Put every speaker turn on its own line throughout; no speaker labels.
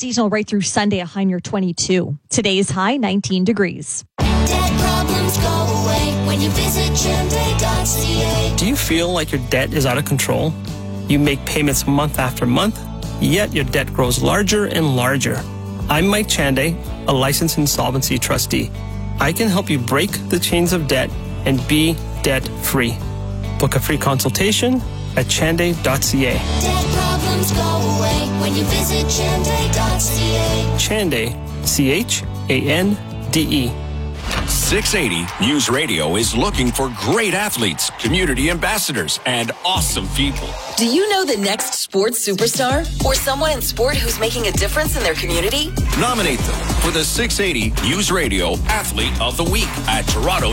seasonal right through Sunday, a high near 22. Today's high, 19 degrees.
Debt problems go away when you visit Chande.ca.
Do you feel like your debt is out of control? You make payments month after month, yet your debt grows larger and larger. I'm Mike Chande, a licensed insolvency trustee. I can help you break the chains of debt and be debt-free. Book a free consultation at Chande.ca.
Debt problems go away when you visit Chande.ca.
Chande, C-H-A-N-D-E.
680 News Radio is looking for great athletes, community ambassadors, and awesome people.
Do you know the next sports superstar or someone in sport who's making a difference in their community?
Nominate them for the 680 News Radio Athlete of the Week at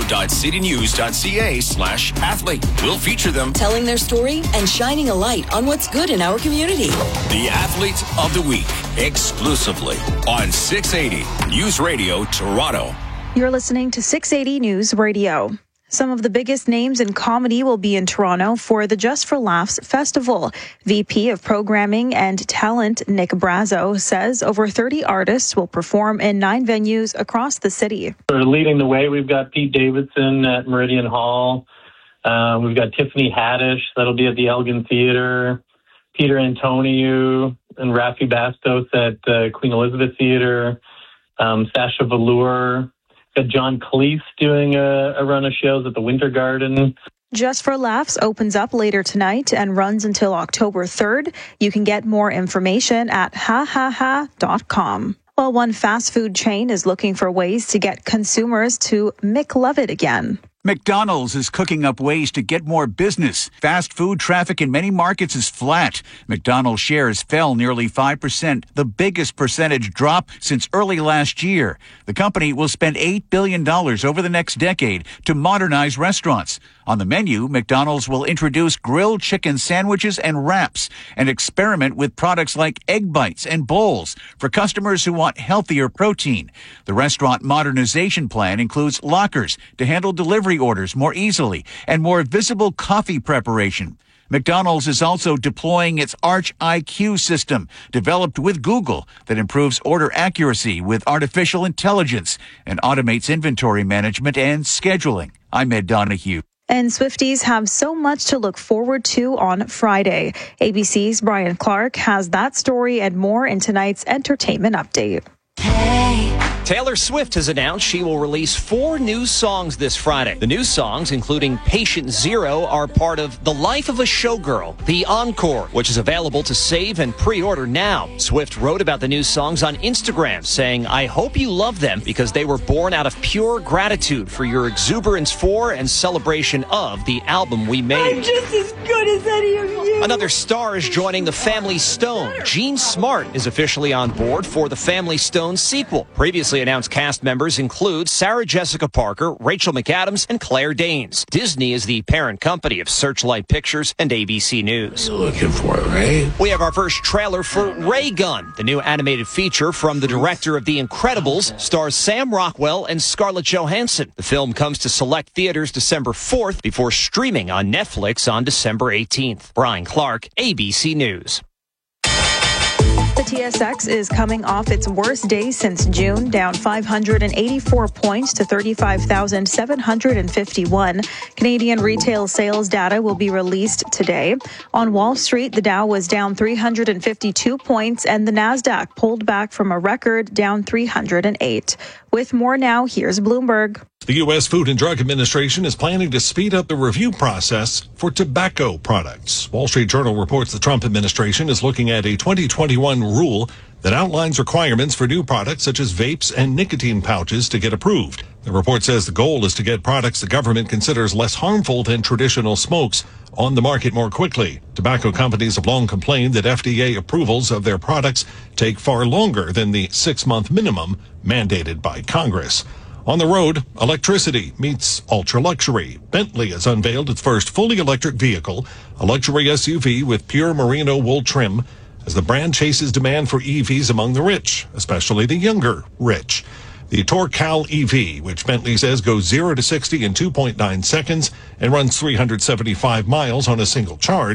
toronto.citynews.ca/athlete. We'll feature them
telling their story and shining a light on what's good in our community.
The Athlete of the Week, exclusively on 680 News Radio Toronto.
You're listening to 680 News Radio. Some of the biggest names in comedy will be in Toronto for the Just for Laughs Festival. VP of Programming and Talent Nick Brazo says over 30 artists will perform in 9 venues across the city.
We're leading the way. We've got Pete Davidson at Meridian Hall. We've got Tiffany Haddish. That'll be at the Elgin Theatre. Peter Antonio and Rafi Bastos at Queen Elizabeth Theatre. Sasha Velour. Got John Cleese doing a run of shows at the Winter Garden.
Just for Laughs opens up later tonight and runs until October 3rd. You can get more information at hahaha.com. Well, one fast food chain is looking for ways to get consumers to McLove it again.
McDonald's is cooking up ways to get more business. Fast food traffic in many markets is flat. McDonald's shares fell nearly 5%, the biggest percentage drop since early last year. The company will spend $8 billion over the next decade to modernize restaurants. On the menu, McDonald's will introduce grilled chicken sandwiches and wraps and experiment with products like egg bites and bowls for customers who want healthier protein. The restaurant modernization plan includes lockers to handle delivery orders more easily and more visible coffee preparation. McDonald's is also deploying its Arch IQ system, developed with Google, that improves order accuracy with artificial intelligence and automates inventory management and scheduling. I'm Ed Donahue.
And Swifties have so much to look forward to on Friday. ABC's Brian Clark has that story and more in tonight's entertainment update.
Taylor Swift has announced she will release 4 new songs this Friday. The new songs, including Patient Zero, are part of The Life of a Showgirl, The Encore, which is available to save and pre-order now. Swift wrote about the new songs on Instagram, saying, "I hope you love them because they were born out of pure gratitude for your exuberance for and celebration of the album we made."
I'm just as good as any of you.
Another star is joining the Family Stone. Jean Smart is officially on board for the Family Stone sequel. Previously announced cast members include Sarah Jessica Parker, Rachel McAdams, and Claire Danes. Disney is the parent company of Searchlight Pictures and ABC News.
What are you looking for, Ray?
We have our first trailer for Ray Gun, the new animated feature from the director of The Incredibles, stars Sam Rockwell and Scarlett Johansson. The film comes to select theaters December 4th before streaming on Netflix on December 18th. Brian Clark, ABC News.
The TSX is coming off its worst day since June, down 584 points to 35,751. Canadian retail sales data will be released today. On Wall Street, the Dow was down 352 points and the Nasdaq pulled back from a record, down 308. With more now, here's Bloomberg.
The U.S. Food and Drug Administration is planning to speed up the review process for tobacco products. Wall Street Journal reports the Trump administration is looking at a 2021 rule that outlines requirements for new products such as vapes and nicotine pouches to get approved. The report says the goal is to get products the government considers less harmful than traditional smokes on the market more quickly. Tobacco companies have long complained that FDA approvals of their products take far longer than the 6-month minimum mandated by Congress. On the road, electricity meets ultra-luxury. Bentley has unveiled its first fully electric vehicle, a luxury SUV with pure merino wool trim, as the brand chases demand for EVs among the rich, especially the younger rich. The Tourcal EV, which Bentley says goes 0 to 60 in 2.9 seconds and runs 375 miles on a single charge,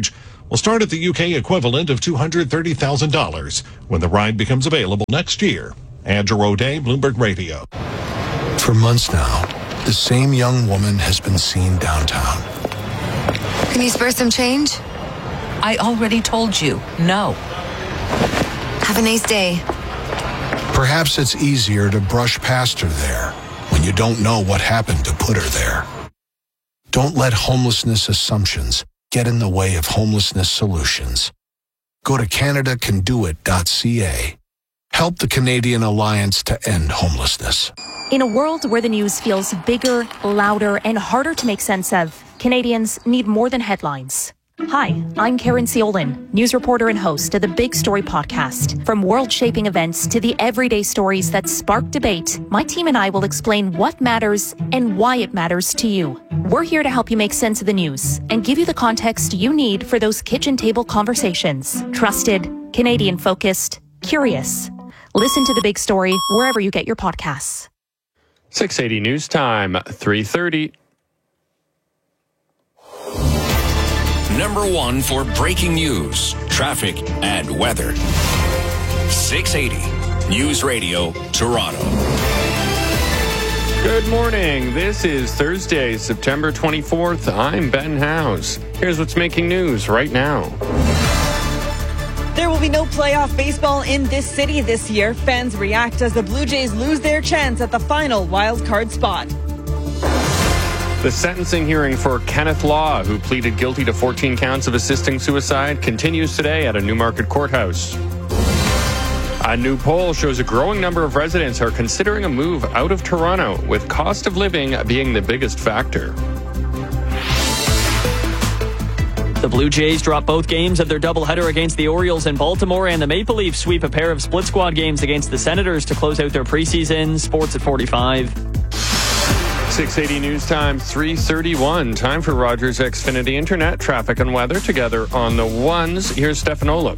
will start at the UK equivalent of $230,000 when the ride becomes available next year. Andrew O'Day, Bloomberg Radio.
For months now, the same young woman has been seen downtown.
Can you spare some change?
I already told you, no.
Have a nice day.
Perhaps it's easier to brush past her there when you don't know what happened to put her there. Don't let homelessness assumptions get in the way of homelessness solutions. Go to CanadaCanDoIt.ca. Help the Canadian Alliance to end homelessness.
In a world where the news feels bigger, louder, and harder to make sense of, Canadians need more than headlines. Hi, I'm Karen Ciolin, news reporter and host of the Big Story podcast. From world-shaping events to the everyday stories that spark debate, my team and I will explain what matters and why it matters to you. We're here to help you make sense of the news and give you the context you need for those kitchen table conversations. Trusted, Canadian-focused, curious. Listen to The Big Story wherever you get your podcasts.
680 News Time, 3:30.
Number one for breaking news, traffic, and weather. 680 News Radio, Toronto.
Good morning. This is Thursday, September 24th. I'm Ben House. Here's what's making news right now.
There will be no playoff baseball in this city this year. Fans react as the Blue Jays lose their chance at the final wild card spot.
The sentencing hearing for Kenneth Law, who pleaded guilty to 14 counts of assisting suicide, continues today at a Newmarket courthouse. A new poll shows a growing number of residents are considering a move out of Toronto, with cost of living being the biggest factor.
The Blue Jays drop both games of their doubleheader against the Orioles in Baltimore, and the Maple Leafs sweep a pair of split squad games against the Senators to close out their preseason. Sports at 45.
680 News Time, 3:31. Time for Rogers Xfinity Internet, traffic and weather together on the ones. Here's Stefan Olaf.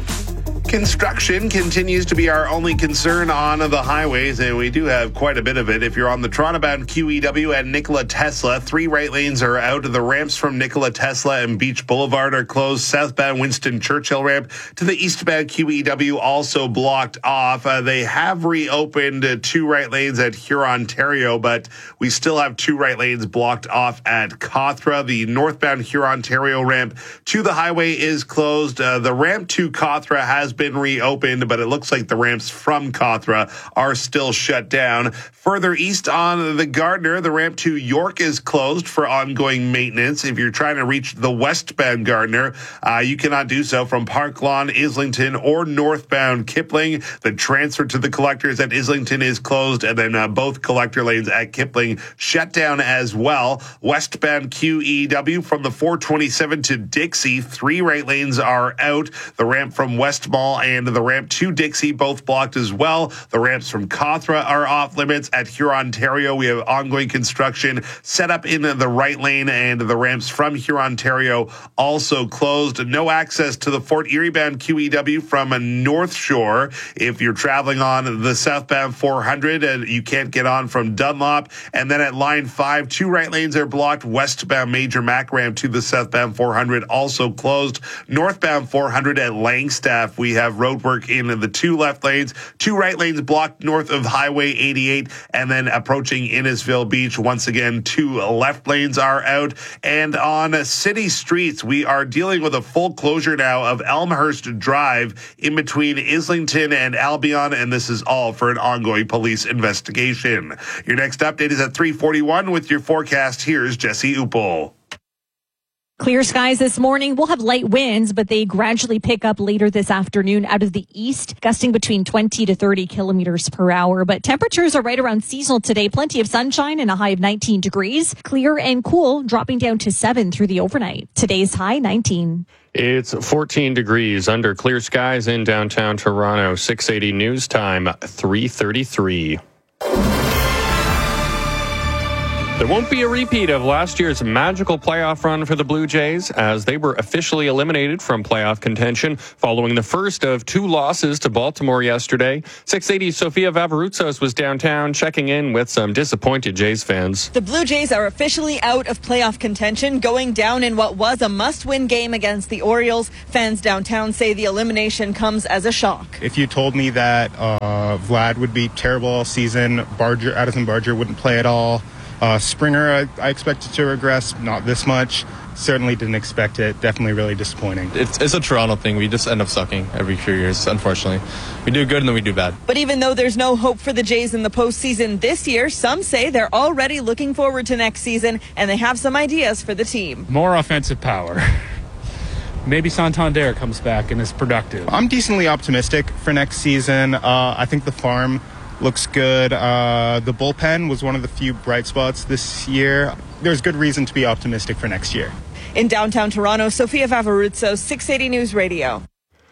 Construction continues to be our only concern on the highways, and we do have quite a bit of it. If you're on the Toronto-bound QEW and Nikola Tesla, 3 right lanes are out. The ramps from Nikola Tesla and Beach Boulevard are closed. Southbound Winston Churchill ramp to the eastbound QEW also blocked off. They have reopened 2 right lanes at Hurontario, but we still have 2 right lanes blocked off at Cawthra. The northbound Hurontario ramp to the highway is closed. The ramp to Cawthra has been reopened, but it looks like the ramps from Cawthra are still shut down. Further east on the Gardiner, the ramp to York is closed for ongoing maintenance. If you're trying to reach the westbound Gardiner, you cannot do so from Park Lawn, Islington, or northbound Kipling. The transfer to the collectors at Islington is closed, and then both collector lanes at Kipling shut down as well. Westbound QEW from the 427 to Dixie, 3 right lanes are out. The ramp from West Mall and the ramp to Dixie both blocked as well. The ramps from Cawthra are off limits. At Hurontario, we have ongoing construction set up in the right lane, and the ramps from Hurontario also closed. No access to the Fort Erie bound QEW from North Shore. If you're traveling on the southbound 400, you can't get on from Dunlop. And then at line 5, 2 right lanes are blocked. Westbound Major Mac ramp to the southbound 400 also closed. Northbound 400 at Langstaff, we have roadwork in the 2 left lanes, 2 right lanes blocked north of Highway 88, and then approaching Innisfil Beach. Once again, 2 left lanes are out. And on city streets, we are dealing with a full closure now of Elmhurst Drive in between Islington and Albion, and this is all for an ongoing police investigation. Your next update is at 3:41 with your forecast. Here's Jesse Uppel.
Clear skies this morning. We'll have light winds, but they gradually pick up later this afternoon out of the east, gusting between 20 to 30 kilometers per hour. But temperatures are right around seasonal today. Plenty of sunshine and a high of 19 degrees. Clear and cool, dropping down to 7 through the overnight. Today's high, 19.
It's 14 degrees under clear skies in downtown Toronto. 680 News Time, 3:33. There won't be a repeat of last year's magical playoff run for the Blue Jays, as they were officially eliminated from playoff contention following the first of 2 losses to Baltimore yesterday. 680's Sofia Vavarutsos was downtown checking in with some disappointed Jays fans.
The Blue Jays are officially out of playoff contention, going down in what was a must-win game against the Orioles. Fans downtown say the elimination comes as a shock.
If you told me that Vlad would be terrible all season, Addison Barger wouldn't play at all, Springer, I expected to regress, not this much. Certainly didn't expect it. Definitely really disappointing.
It's a Toronto thing. We just end up sucking every few years, unfortunately. We do good and then we do bad.
But even though there's no hope for the Jays in the postseason this year, some say they're already looking forward to next season, and they have some ideas for the team.
More offensive power. Maybe Santander comes back and is productive.
I'm decently optimistic for next season. I think the farm looks good. The bullpen was one of the few bright spots this year. There's good reason to be optimistic for next year.
In downtown Toronto, Sofia Vavarutsos, 680 News Radio.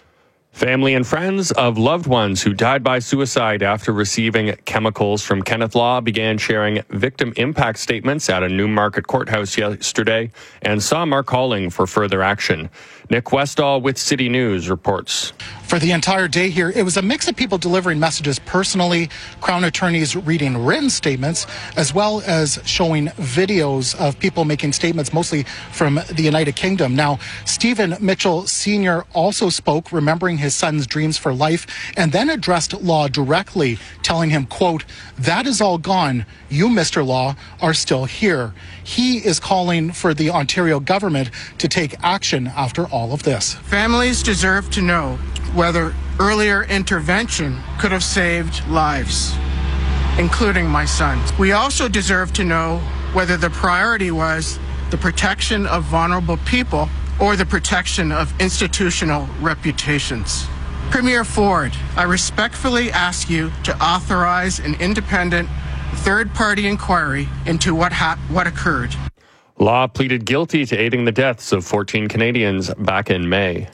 Family and friends of loved ones who died by suicide after receiving chemicals from Kenneth Law began sharing victim impact statements at a Newmarket courthouse yesterday, and some are calling for further action. Nick Westall with City News reports.
For the entire day here, it was a mix of people delivering messages personally, Crown attorneys reading written statements, as well as showing videos of people making statements, mostly from the United Kingdom. Now, Stephen Mitchell Sr. also spoke, remembering his son's dreams for life, and then addressed Law directly, telling him, quote, "That is all gone. You, Mr. Law, are still here." He is calling for the Ontario government to take action after all of this.
Families deserve to know whether earlier intervention could have saved lives, including my son's. We also deserve to know whether the priority was the protection of vulnerable people or the protection of institutional reputations. Premier Ford, I respectfully ask you to authorize an independent third-party inquiry into what occurred.
Law pleaded guilty to aiding the deaths of 14 Canadians back in May.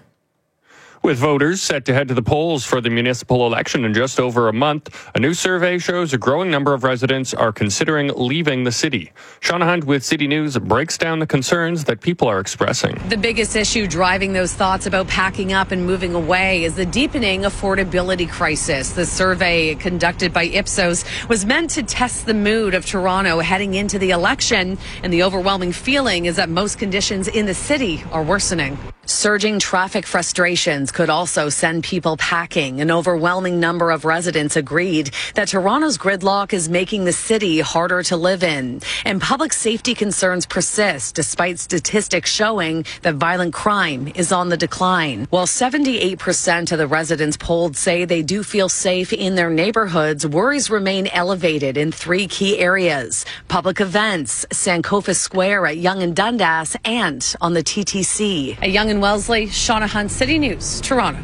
With voters set to head to the polls for the municipal election in just over a month, a new survey shows a growing number of residents are considering leaving the city. Shauna Hunt with City News breaks down the concerns that people are expressing.
The biggest issue driving those thoughts about packing up and moving away is the deepening affordability crisis. The survey conducted by Ipsos was meant to test the mood of Toronto heading into the election, and the overwhelming feeling is that most conditions in the city are worsening. Surging traffic frustrations could also send people packing. An overwhelming number of residents agreed that Toronto's gridlock is making the city harder to live in. And public safety concerns persist despite statistics showing that violent crime is on the decline. While 78% of the residents polled say they do feel safe in their neighborhoods, worries remain elevated in 3 key areas: public events, Sankofa Square at Yonge and Dundas, and on the TTC. At Yonge and Wellesley, Shauna Hunt, City News, Toronto.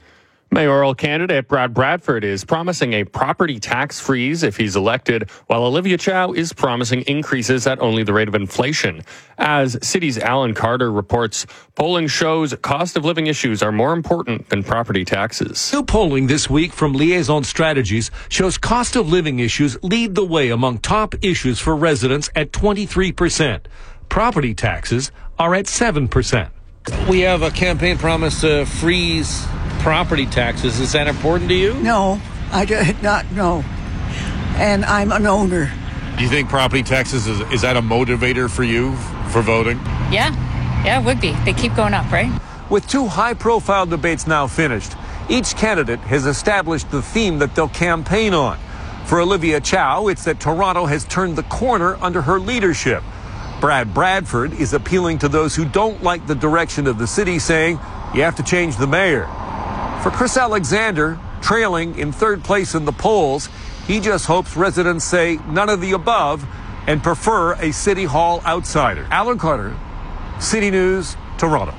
Mayoral candidate Brad Bradford is promising a property tax freeze if he's elected, while Olivia Chow is promising increases at only the rate of inflation. As City's Alan Carter reports, polling shows cost of living issues are more important than property taxes.
New polling this week from Liaison Strategies shows cost of living issues lead the way among top issues for residents at 23%. Property taxes are at 7%.
We have a campaign promise to freeze property taxes. Is that important to you?
No, I do not know. And I'm an owner.
Do you think property taxes is that a motivator for you for voting?
Yeah, it would be. They keep going up, right?
With 2 high-profile debates now finished, each candidate has established the theme that they'll campaign on. For Olivia Chow, it's that Toronto has turned the corner under her leadership. Brad Bradford is appealing to those who don't like the direction of the city, saying you have to change the mayor. For Chris Alexander, trailing in 3rd place in the polls, he just hopes residents say none of the above and prefer a City Hall outsider. Alan Carter, City News, Toronto.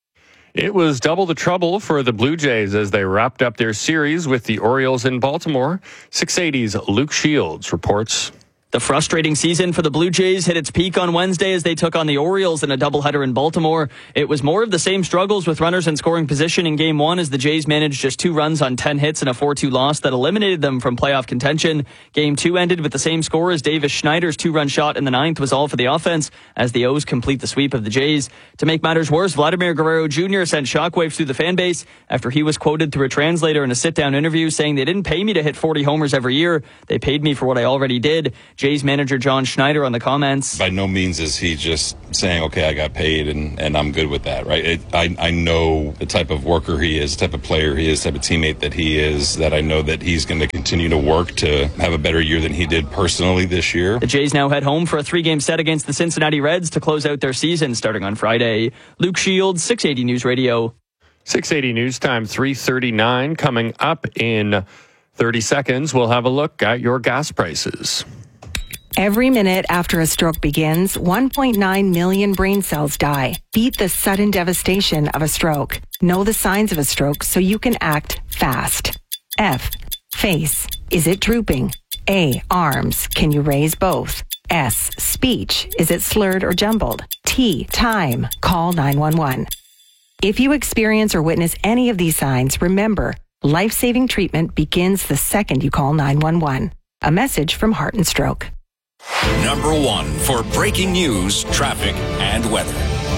It was double the trouble for the Blue Jays as they wrapped up their series with the Orioles in Baltimore. 680's Luke Shields reports.
The frustrating season for the Blue Jays hit its peak on Wednesday as they took on the Orioles in a doubleheader in Baltimore. It was more of the same struggles with runners in scoring position in Game 1 as the Jays managed just 2 runs on 10 hits and a 4-2 loss that eliminated them from playoff contention. Game 2 ended with the same score as Davis Schneider's 2-run shot in the 9th was all for the offense as the O's complete the sweep of the Jays. To make matters worse, Vladimir Guerrero Jr. sent shockwaves through the fan base after he was quoted through a translator in a sit-down interview saying they didn't pay me to hit 40 homers every year. They paid me for what I already did. Jays manager John Schneider on the comments.
By no means is he just saying, okay, I got paid and I'm good with that, right? I know the type of worker he is, the type of player he is, the type of teammate that he is, that I know that he's going to continue to work to have a better year than he did personally this year.
The Jays now head home for a 3-game set against the Cincinnati Reds to close out their season starting on Friday. Luke Shields, 680 News Radio.
680 News Time, 3:39. Coming up in 30 seconds, we'll have a look at your gas prices.
Every minute after a stroke begins, 1.9 million brain cells die. Beat the sudden devastation of a stroke. Know the signs of a stroke so you can act fast. F. Face. Is it drooping? A. Arms. Can you raise both? S. Speech. Is it slurred or jumbled? T. Time. Call 911. If you experience or witness any of these signs, remember, life-saving treatment begins the second you call 911. A message from Heart and Stroke.
Number 1 for breaking news, traffic, and weather.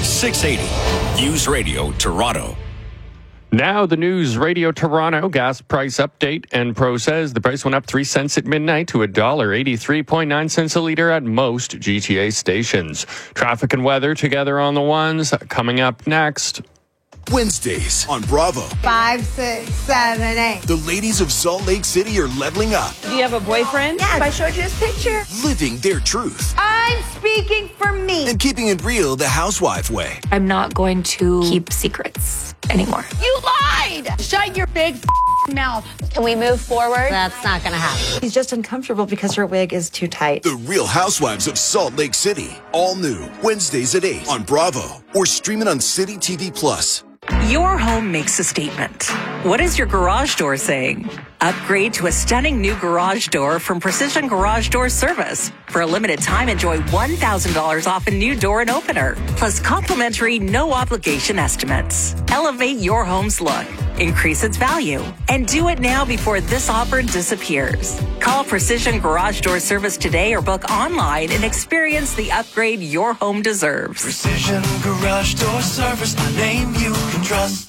680 News Radio Toronto.
Now the News Radio Toronto gas price update. Enpro says the price went up 3 cents at midnight to $1.83.9 a litre at most GTA stations. Traffic and weather together on the ones coming up next.
Wednesdays on Bravo.
5, 6, 7, 8.
The ladies of Salt Lake City are leveling up.
Do you have a boyfriend? Yes. I showed you his picture.
Living their truth.
I'm speaking for me.
And keeping it real the housewife way.
I'm not going to keep secrets anymore.
You lied! Shut your big mouth.
Can we move forward?
That's not going to happen.
He's just uncomfortable because her wig is too tight.
The Real Housewives of Salt Lake City. All new. Wednesdays at 8 on Bravo. Or stream it on City TV Plus.
Your home makes a statement. What is your garage door saying? Upgrade to a stunning new garage door from Precision Garage Door Service. For a limited time, enjoy $1,000 off a new door and opener, plus complimentary no-obligation estimates. Elevate your home's look, increase its value, and do it now before this offer disappears. Call Precision Garage Door Service today or book online and experience the upgrade your home deserves.
Precision Garage Door Service, a name you can trust.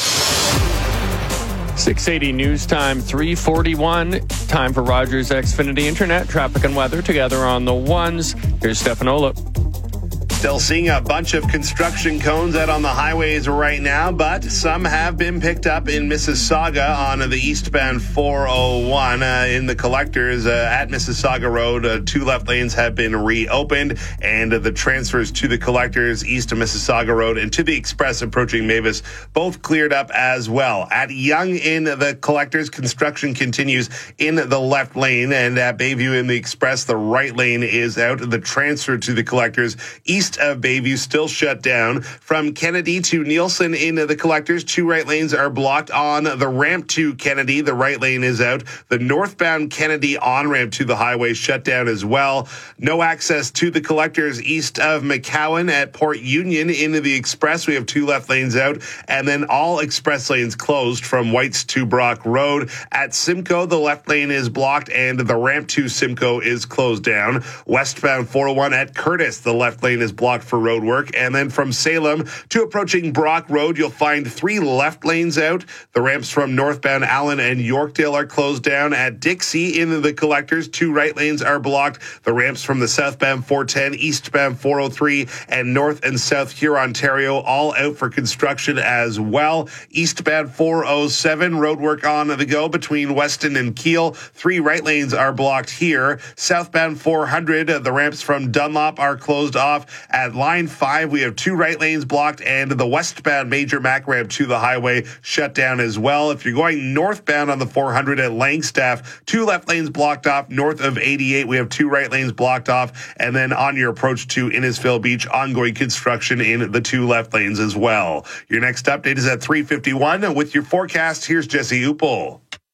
680 News Time, 3:41. Time for Rogers Xfinity Internet. Traffic and weather together on the ones. Here's Stefanola.
Still seeing a bunch of construction cones out on the highways right now, but some have been picked up in Mississauga on the eastbound 401. In the collectors at Mississauga Road, 2 left lanes have been reopened, and the transfers to the collectors east of Mississauga Road and to the express approaching Mavis both cleared up as well. At Yonge in the collectors, construction continues in the left lane, and at Bayview in the express, the right lane is out. The transfer to the collectors east of Bayview still shut down. From Kennedy to Nielsen in the collectors, 2 right lanes are blocked on the ramp to Kennedy. The right lane is out. The northbound Kennedy on-ramp to the highway shut down as well. No access to the collectors east of McCowan at Port Union into the express. We have 2 left lanes out, and then all express lanes closed from Whites to Brock Road. At Simcoe, the left lane is blocked and the ramp to Simcoe is closed down. Westbound 401 at Curtis, the left lane is blocked for road work. And then from Salem to approaching Brock Road, you'll find 3 left lanes out. The ramps from northbound Allen and Yorkdale are closed down. At Dixie into the collectors, 2 right lanes are blocked. The ramps from the southbound 410, eastbound 403, and north and south Huron-Ontario all out for construction as well. Eastbound 407, road work on the go between Weston and Keele. 3 right lanes are blocked here. Southbound 400, the ramps from Dunlop are closed off. At Line 5, we have 2 right lanes blocked, and the westbound Major Mac ramp to the highway shut down as well. If you're going northbound on the 400 at Langstaff, 2 left lanes blocked off. North of 88, we have 2 right lanes blocked off. And then on your approach to Innisfil Beach, ongoing construction in the 2 left lanes as well. Your next update is at 3:51. With your forecast, here's Jesse Upel.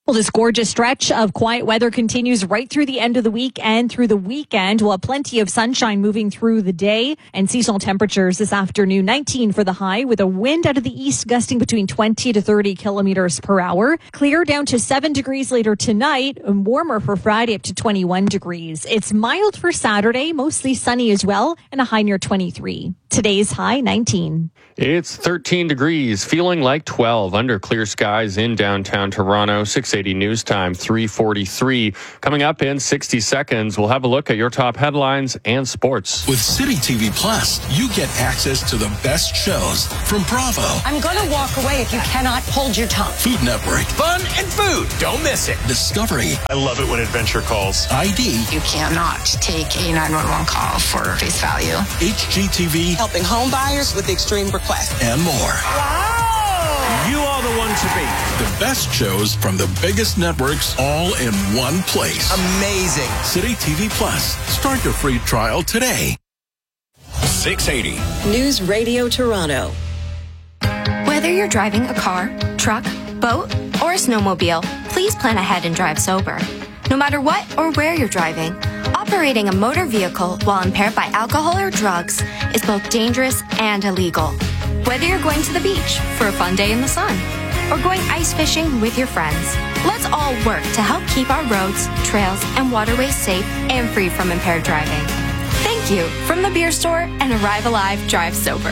Well, this gorgeous stretch of quiet weather continues right through the end of the week and through the weekend. We'll have plenty of sunshine moving through the day, and seasonal temperatures this afternoon, 19 for the high, with a wind out of the east gusting between 20 to 30 kilometers per hour. Clear down to 7 degrees later tonight, and warmer for Friday up to 21 degrees. It's mild for Saturday, mostly sunny as well, and a high near 23. Today's high, 19.
It's 13 degrees, feeling like 12 under clear skies in downtown Toronto. 680 News Time, 3:43. Coming up in 60 seconds, we'll have a look at your top headlines and sports.
With City TV Plus, you get access to the best shows from Bravo.
I'm going to walk away if you cannot hold your tongue.
Food Network.
Fun and food. Don't miss it.
Discovery.
I love it when Adventure calls.
ID.
You cannot take a 911 call for face value.
HGTV.
Helping home buyers with extreme requests.
And more.
Wow! You are the one to beat.
The best shows from the biggest networks all in one place.
Amazing.
City TV Plus. Start your free trial today.
680.
News Radio Toronto.
Whether you're driving a car, truck, boat, or a snowmobile, please plan ahead and drive sober. No matter what or where you're driving, operating a motor vehicle while impaired by alcohol or drugs is both dangerous and illegal. Whether you're going to the beach for a fun day in the sun or going ice fishing with your friends, let's all work to help keep our roads, trails, and waterways safe and free from impaired driving. Thank you from the Beer Store and Arrive Alive Drive Sober.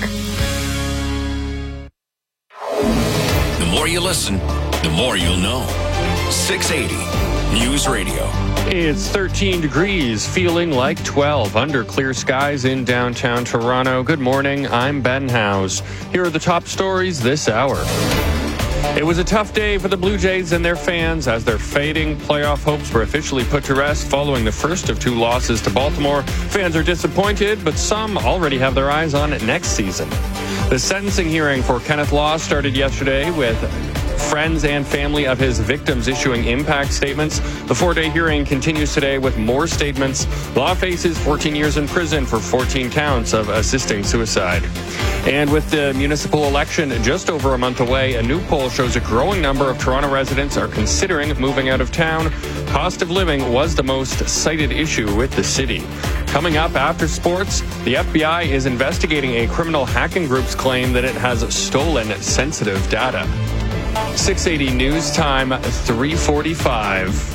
The more you listen, the more you'll know. 680 News Radio.
It's 13 degrees, feeling like 12 under clear skies in downtown Toronto. Good morning, I'm Ben Howes. Here are the top stories this hour. It was a tough day for the Blue Jays and their fans as their fading playoff hopes were officially put to rest following the first of 2 losses to Baltimore. Fans are disappointed, but some already have their eyes on next season. The sentencing hearing for Kenneth Law started yesterday with friends and family of his victims issuing impact statements. The 4-day hearing continues today with more statements. Law faces 14 years in prison for 14 counts of assisting suicide. And with the municipal election just over a month away, a new poll shows a growing number of Toronto residents are considering moving out of town. Cost of living was the most cited issue with the city. Coming up after sports, the FBI is investigating a criminal hacking group's claim that it has stolen sensitive data. 680 News Time, 3:45.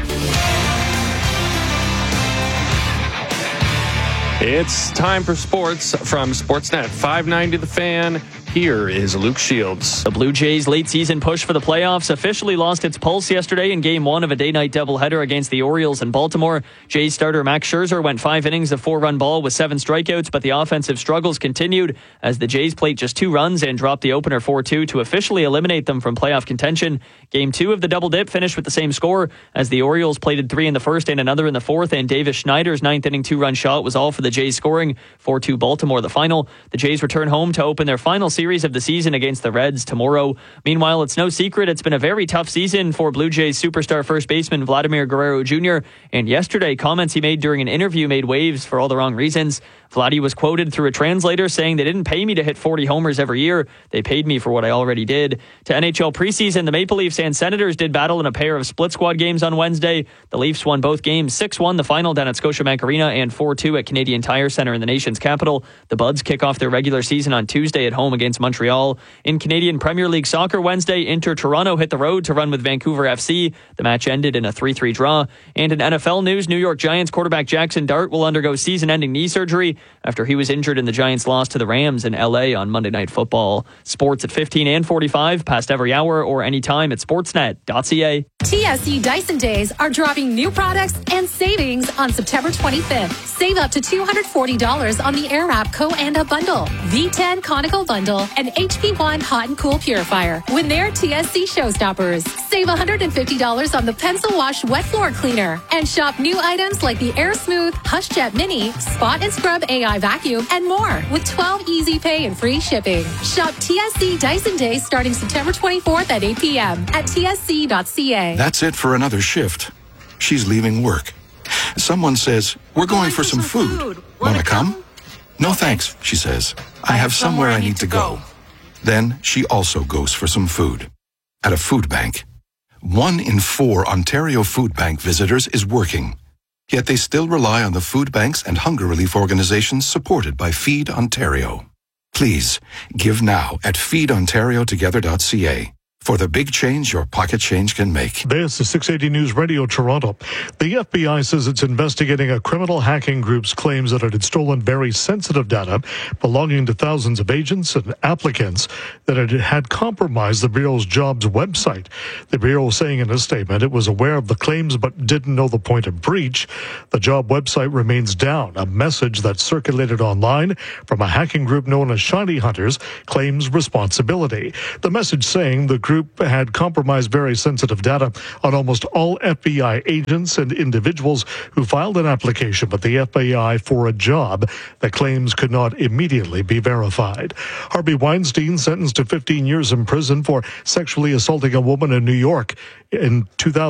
It's time for sports from Sportsnet 590 The Fan. Here is Luke Shields.
The Blue Jays' late season push for the playoffs officially lost its pulse yesterday in Game 1 of a day-night doubleheader against the Orioles in Baltimore. Jays starter Max Scherzer went 5 innings of 4-run ball with 7 strikeouts, but the offensive struggles continued as the Jays played just 2 runs and dropped the opener 4-2 to officially eliminate them from playoff contention. Game 2 of the double dip finished with the same score as the Orioles plated 3 in the first and another in the fourth, and Davis Schneider's 9th inning 2-run shot was all for the Jays scoring. 4-2 Baltimore the final. The Jays return home to open their final series of the season against the Reds tomorrow. Meanwhile, it's no secret it's been a very tough season for Blue Jays superstar first baseman Vladimir Guerrero Jr. And yesterday, comments he made during an interview made waves for all the wrong reasons. Vladdy was quoted through a translator saying, "They didn't pay me to hit 40 homers every year. They paid me for what I already did." To NHL preseason, the Maple Leafs and Senators did battle in a pair of split squad games on Wednesday. The Leafs won both games, 6-1 the final down at Scotiabank Arena and 4-2 at Canadian Tire Centre in the nation's capital. The Buds kick off their regular season on Tuesday at home against Montreal. In Canadian Premier League soccer Wednesday, Inter Toronto hit the road to run with Vancouver FC. The match ended in a 3-3 draw. And in NFL news, New York Giants quarterback Jackson Dart will undergo season-ending knee surgery after he was injured in the Giants' loss to the Rams in LA on Monday Night Football. Sports at 15 and 45, past every hour or anytime at sportsnet.ca.
TSC Dyson Days are dropping new products and savings on September 25th. Save up to $240 on the Airwrap Co-Anda Bundle, V10 Conical Bundle, and HP1 Hot and Cool Purifier when they're TSC Showstoppers. Save $150 on the Pencil Wash Wet Floor Cleaner and shop new items like the Air Smooth Hush Jet Mini, Spot and Scrub AI Vacuum, and more with 12 easy pay and free shipping. Shop TSC Dyson Days starting September 24th at 8 p.m. at tsc.ca.
That's it for another shift. She's leaving work. Someone says, "We're going for some food. Want to come?" "No thanks," she says. "I have somewhere I need to go." Then she also goes for some food at a food bank. 1 in 4 Ontario Food Bank visitors is working. Yet they still rely on the food banks and hunger relief organizations supported by Feed Ontario. Please, give now at feedontariotogether.ca. For the big change your pocket change can make.
This is 680 News Radio Toronto. The FBI says it's investigating a criminal hacking group's claims that it had stolen very sensitive data belonging to thousands of agents and applicants, that it had compromised the Bureau's jobs website. The Bureau saying in a statement it was aware of the claims but didn't know the point of breach. The job website remains down. A message that circulated online from a hacking group known as Shiny Hunters claims responsibility. The message saying the group had compromised very sensitive data on almost all FBI agents and individuals who filed an application with the FBI for a job that claims could not immediately be verified. Harvey Weinstein sentenced to 15 years in prison for sexually assaulting a woman in New York in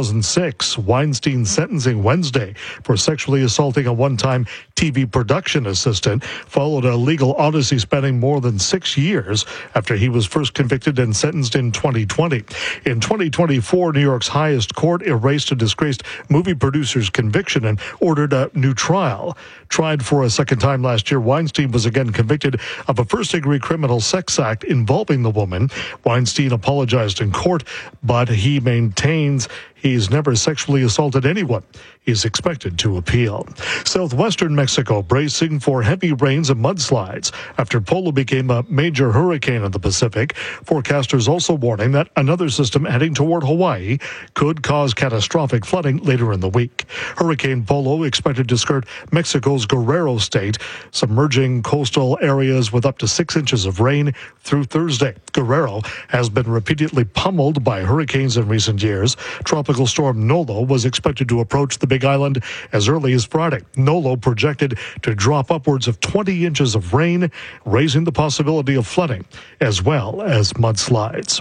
2006. Weinstein's sentencing Wednesday for sexually assaulting a one-time TV production assistant followed a legal odyssey spanning more than 6 years after he was first convicted and sentenced in 2020. In 2024, New York's highest court erased a disgraced movie producer's conviction and ordered a new trial. Tried for a second time last year, Weinstein was again convicted of a first-degree criminal sex act involving the woman. Weinstein apologized in court, but he maintains he's never sexually assaulted anyone. He's expected to appeal. Southwestern Mexico bracing for heavy rains and mudslides after Polo became a major hurricane in the Pacific. Forecasters also warning that another system heading toward Hawaii could cause catastrophic flooding later in the week. Hurricane Polo expected to skirt Mexico's Guerrero state, submerging coastal areas with up to 6 inches of rain through Thursday. Guerrero has been repeatedly pummeled by hurricanes in recent years. Tropical storm Nolo was expected to approach the Big Island as early as Friday. Nolo projected to drop upwards of 20 inches of rain, raising the possibility of flooding as well as mudslides.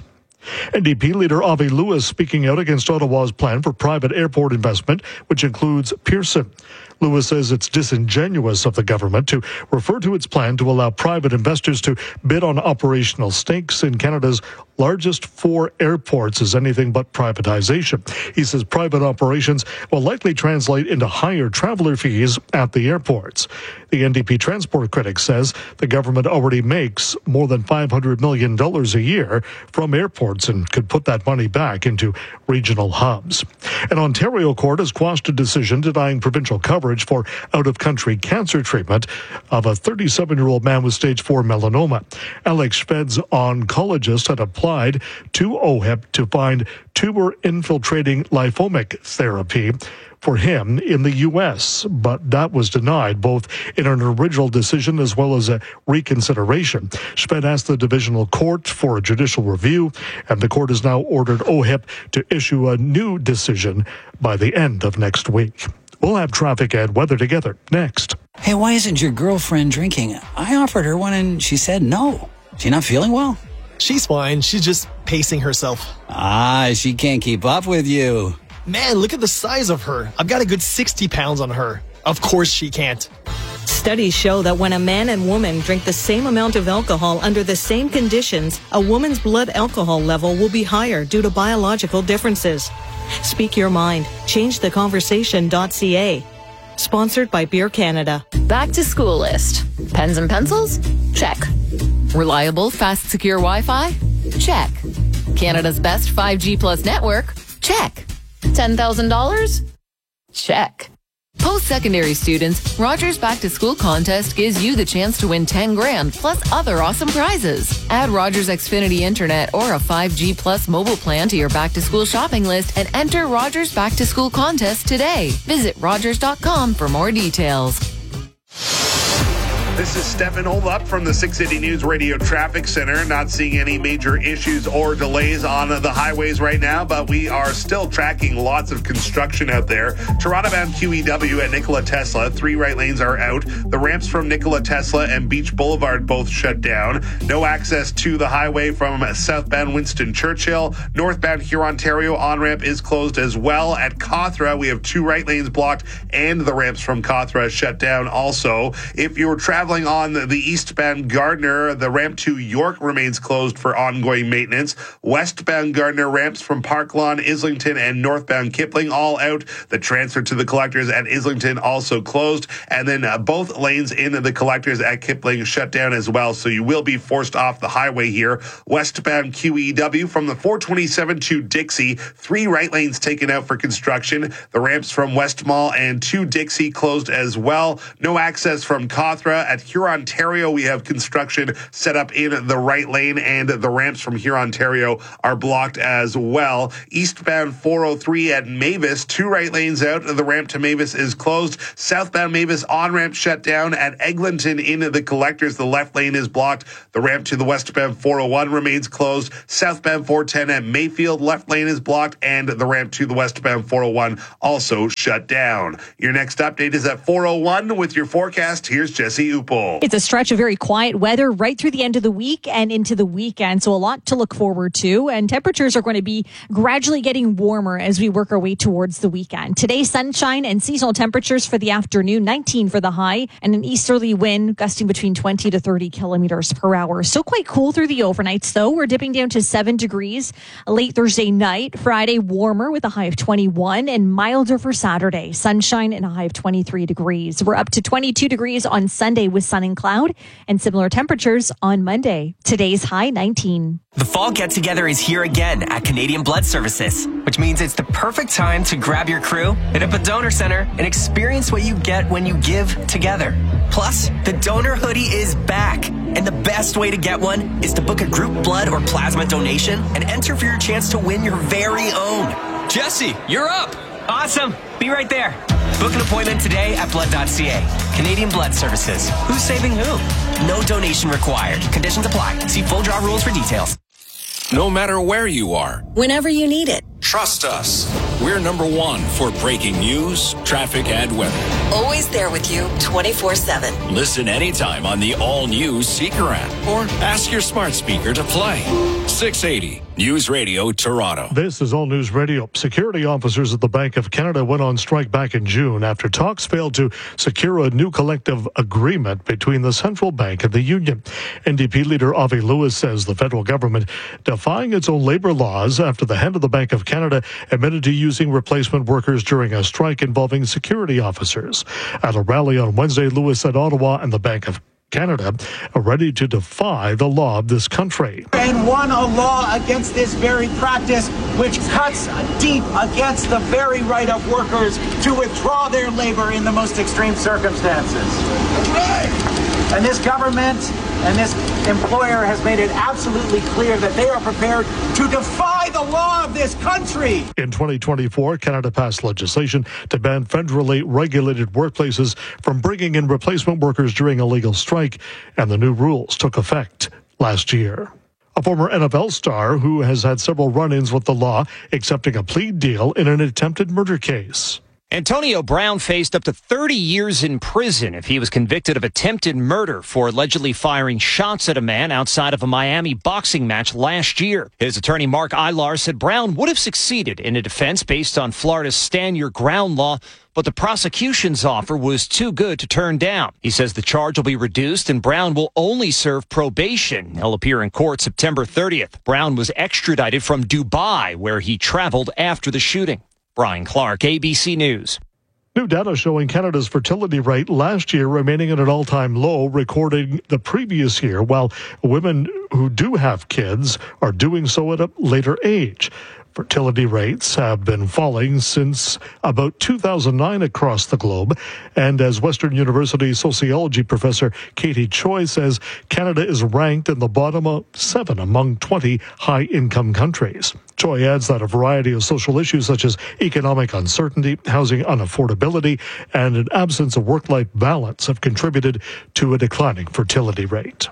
NDP leader Avi Lewis speaking out against Ottawa's plan for private airport investment, which includes Pearson. Lewis says it's disingenuous of the government to refer to its plan to allow private investors to bid on operational stakes in Canada's largest 4 airports as anything but privatization. He says private operations will likely translate into higher traveler fees at the airports. The NDP transport critic says the government already makes more than $500 million a year from airports and could put that money back into regional hubs. An Ontario court has quashed a decision denying provincial coverage for out-of-country cancer treatment of a 37-year-old man with stage 4 melanoma. Alex Schved's oncologist had applied to OHIP to find tumor-infiltrating lymphomic therapy for him in the U.S., but that was denied both in an original decision as well as a reconsideration. Schved asked the divisional court for a judicial review, and the court has now ordered OHIP to issue a new decision by the end of next week. We'll have traffic and weather together next.
Hey, why isn't your girlfriend drinking? I offered her one and she said no. She not feeling well?
She's fine. She's just pacing herself.
She can't keep up with you.
Man, look at the size of her. I've got a good 60 pounds on her. Of course she can't.
Studies show that when a man and woman drink the same amount of alcohol under the same conditions, a woman's blood alcohol level will be higher due to biological differences. Speak your mind. ChangeTheConversation.ca. Sponsored by Beer Canada.
Back to school list. Pens and pencils? Check. Reliable, fast, secure Wi-Fi? Check. Canada's best 5G plus network? Check. $10,000? Check. Post-secondary students, Rogers Back to School contest gives you the chance to win $10,000 plus other awesome prizes. Add Rogers Xfinity Internet or a 5G plus mobile plan to your Back to School shopping list and enter Rogers Back to School contest today. Visit Rogers.com for more details.
This is Stefan Holdup from the 680 News Radio Traffic Center. Not seeing any major issues or delays on the highways right now, but we are still tracking lots of construction out there. Toronto-bound QEW at Nikola Tesla, 3 right lanes are out. The ramps from Nikola Tesla and Beach Boulevard both shut down. No access to the highway from southbound Winston Churchill. Northbound Hurontario on-ramp is closed as well. At Cawthra, we have 2 right lanes blocked and the ramps from Cawthra shut down also. If you're traveling traveling on the eastbound Gardner, the ramp to York remains closed for ongoing maintenance. Westbound Gardner ramps from Park Lawn, Islington, and northbound Kipling all out. The transfer to the collectors at Islington also closed. And then both lanes into the collectors at Kipling shut down as well. So you will be forced off the highway here. Westbound QEW from the 427 to Dixie, 3 right lanes taken out for construction. The ramps from West Mall and to Dixie closed as well. No access from Cawthra. At Hurontario, we have construction set up in the right lane, and the ramps from Hurontario are blocked as well. Eastbound 403 at Mavis, 2 right lanes out. The ramp to Mavis is closed. Southbound Mavis on-ramp shut down. At Eglinton into the collectors, the left lane is blocked. The ramp to the westbound 401 remains closed. Southbound 410 at Mayfield, left lane is blocked, and the ramp to the westbound 401 also shut down. Your next update is at 4:01 with your forecast. Here's Jesse Upel.
It's a stretch of very quiet weather right through the end of the week and into the weekend, so a lot to look forward to. And temperatures are going to be gradually getting warmer as we work our way towards the weekend. Today, sunshine and seasonal temperatures for the afternoon, 19 for the high, and an easterly wind gusting between 20 to 30 kilometers per hour. Still quite cool through the overnights, though. We're dipping down to 7 degrees late Thursday night. Friday, warmer with a high of 21, and milder for Saturday. Sunshine and a high of 23 degrees. We're up to 22 degrees on Sunday with sun and cloud, and similar temperatures on Monday. Today's high 19.
The fall get-together is here again at Canadian Blood Services, which means it's the perfect time to grab your crew, hit up a donor center, and experience what you get when you give together. Plus, the donor hoodie is back, and the best way to get one is to book a group blood or plasma donation and enter for your chance to win your very own.
Jesse, you're up!
Awesome! Be right there. Book an appointment today at blood.ca. Canadian Blood Services. Who's saving who? No donation required. Conditions apply. See full draw rules for details.
No matter where you are,
whenever you need it.
Trust us. We're number 1 for breaking news, traffic, and weather.
Always there with you 24/7.
Listen anytime on the all-new Seeker app or ask your smart speaker to play. 680 News Radio Toronto.
This is All News Radio. Security officers at the Bank of Canada went on strike back in June after talks failed to secure a new collective agreement between the central bank and the union. NDP leader Avi Lewis says the federal government defying its own labor laws after the head of the Bank of Canada admitted to using replacement workers during a strike involving security officers. At a rally on Wednesday, Lewis said Ottawa and the Bank of Canada are ready to defy the law of this country.
And won a law against this very practice, which cuts deep against the very right of workers to withdraw their labor in the most extreme circumstances. And this government and this employer has made it absolutely clear that they are prepared to defy the law of this country.
In 2024, Canada passed legislation to ban federally regulated workplaces from bringing in replacement workers during a legal strike, and the new rules took effect last year. A former NFL star who has had several run-ins with the law, accepting a plea deal in an attempted murder case.
Antonio Brown faced up to 30 years in prison if he was convicted of attempted murder for allegedly firing shots at a man outside of a Miami boxing match last year. His attorney Mark Ilar said Brown would have succeeded in a defense based on Florida's Stand Your Ground law, but the prosecution's offer was too good to turn down. He says the charge will be reduced and Brown will only serve probation. He'll appear in court September 30th. Brown was extradited from Dubai, where he traveled after the shooting. Brian Clark, ABC News.
New data showing Canada's fertility rate last year remaining at an all-time low, recording the previous year, while women who do have kids are doing so at a later age. Fertility rates have been falling since about 2009 across the globe. And as Western University sociology professor Katie Choi says, Canada is ranked in the bottom of 7 among 20 high-income countries. Choi adds that a variety of social issues such as economic uncertainty, housing unaffordability, and an absence of work-life balance have contributed to a declining fertility rate.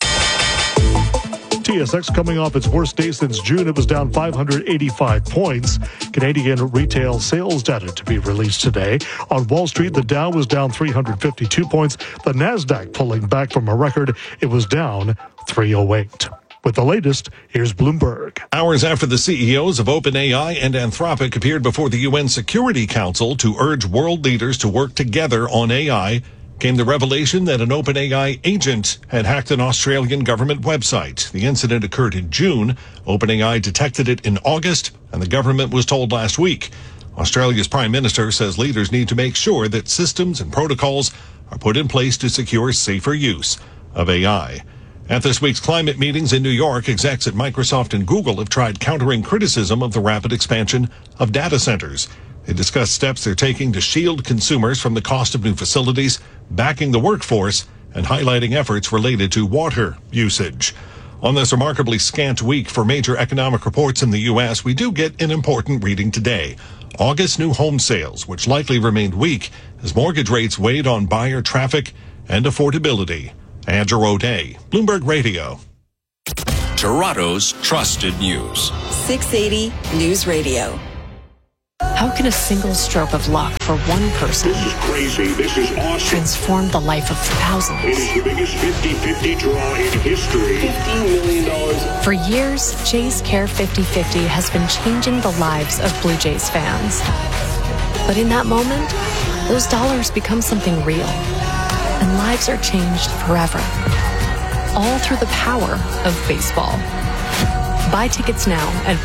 TSX coming off its worst day since June. It was down 585 points. Canadian retail sales data to be released today. On Wall Street, the Dow was down 352 points. The Nasdaq pulling back from a record. It was down 308. With the latest, here's Bloomberg.
Hours after the CEOs of OpenAI and Anthropic appeared before the UN Security Council to urge world leaders to work together on AI, came the revelation that an OpenAI agent had hacked an Australian government website. The incident occurred in June. OpenAI detected it in August, and the government was told last week. Australia's Prime Minister says leaders need to make sure that systems and protocols are put in place to secure safer use of AI. At this week's climate meetings in New York, execs at Microsoft and Google have tried countering criticism of the rapid expansion of data centers. They discussed steps they're taking to shield consumers from the cost of new facilities, backing the workforce, and highlighting efforts related to water usage. On this remarkably scant week for major economic reports in the U.S., we do get an important reading today. August new home sales, which likely remained weak as mortgage rates weighed on buyer traffic and affordability. Andrew O'Day, Bloomberg Radio.
Toronto's trusted news.
680 News Radio.
How can a single stroke of luck for one person
This is crazy. This is awesome.
transform the life of thousands?
It is the biggest 50-50 draw in history. $50 million.
For years, Jays Care 50-50 has been changing the lives of Blue Jays fans. But in that moment, those dollars become something real. And lives are changed forever. All through the power of baseball. Buy tickets now at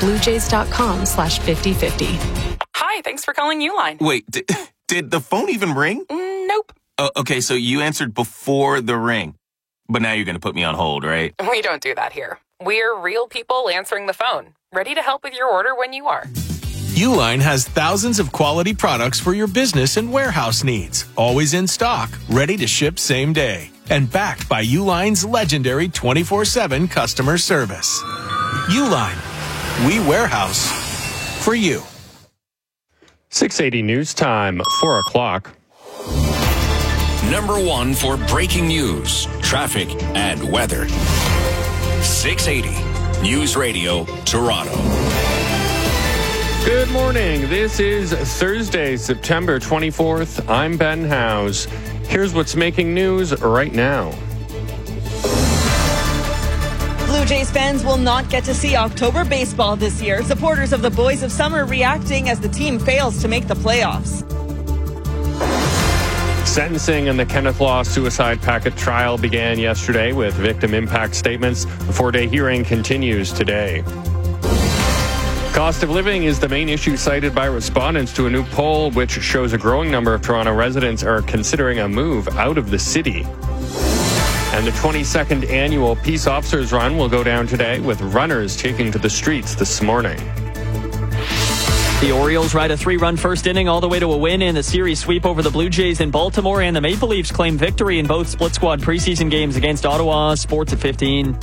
bluejays.com/5050.
Hi, thanks for calling Uline.
Wait, did the phone even ring?
Nope.
Okay, so you answered before the ring. But now you're going to put me on hold, right?
We don't do that here. We're real people answering the phone, ready to help with your order when you are.
Uline has thousands of quality products for your business and warehouse needs. Always in stock, ready to ship same day. And backed by Uline's legendary 24/7 customer service. Uline. We warehouse for you.
680 News Time, 4 o'clock.
Number one for breaking news, traffic, and weather. 680 News Radio, Toronto.
Good morning. This is Thursday, September 24th. I'm Ben Howes. Here's what's making news right now.
Blue Jays fans will not get to see October baseball this year. Supporters of the Boys of Summer reacting as the team fails to make the playoffs.
Sentencing in the Kenneth Law suicide packet trial began yesterday with victim impact statements. The 4-day hearing continues today. Cost of living is the main issue cited by respondents to a new poll, which shows a growing number of Toronto residents are considering a move out of the city. And the 22nd annual Peace Officers Run will go down today with runners taking to the streets this morning.
The Orioles ride a 3-run first inning all the way to a win in the series sweep over the Blue Jays in Baltimore, and the Maple Leafs claim victory in both split squad preseason games against Ottawa. Sports at 15.